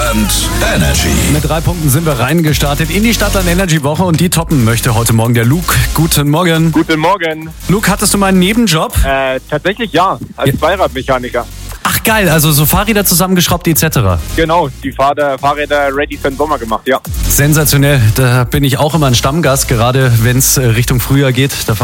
Stadtland Energy. Mit 3 Punkten sind wir reingestartet in die Stadtland Energy Woche und die toppen möchte heute Morgen der Luke. Guten Morgen. Guten Morgen. Luke, hattest du mal einen Nebenjob? Tatsächlich ja, als Zweiradmechaniker. Ach geil, also so Fahrräder zusammengeschraubt etc. Genau, die Fahrräder ready für den Sommer gemacht, ja. Sensationell, da bin ich auch immer ein Stammgast, gerade wenn es Richtung Frühjahr geht. Da